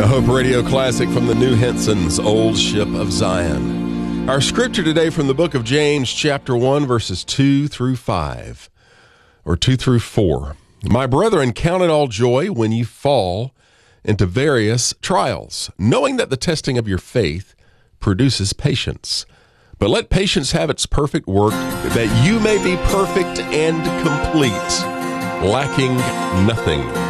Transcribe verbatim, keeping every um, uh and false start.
A Hope Radio classic from the New Henson's Old Ship of Zion. Our scripture today from the book of James, chapter one, verses two through five, or two through four. My brethren, count it all joy when you fall into various trials, knowing that the testing of your faith produces patience. But let patience have its perfect work, that you may be perfect and complete, lacking nothing.